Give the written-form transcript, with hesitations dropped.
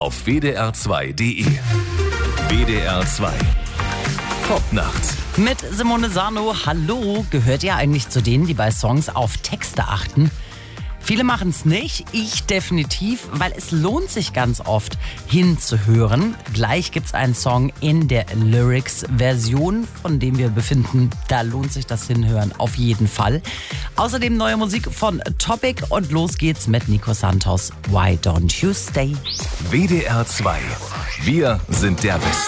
auf wdr2.de. WDR 2 Popnacht. Mit Simone Sarno. Hallo, gehört ihr eigentlich zu denen, die bei Songs auf Texte achten? Viele machen es nicht, ich definitiv, weil es lohnt sich ganz oft hinzuhören. Gleich gibt's einen Song in der Lyrics-Version, von dem wir befinden, da lohnt sich das Hinhören auf jeden Fall. Außerdem neue Musik von Topic und los geht's mit Nico Santos. Why Don't You Stay? WDR 2. Wir sind der Westen.